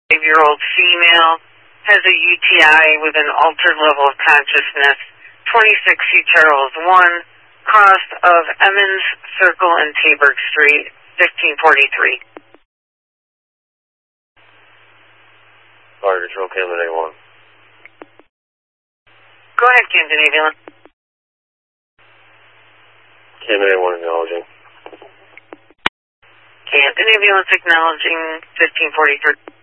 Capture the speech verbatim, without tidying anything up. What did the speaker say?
five-year-old female has a U T I with an altered level of consciousness. twenty-six C. Charles one, cross of Emmons Circle and Taberg Street, fifteen forty-three. Fire Control, Camden A one. Go ahead, Camden Ambulance. Camden A one acknowledging. Camden Ambulance acknowledging fifteen forty-three.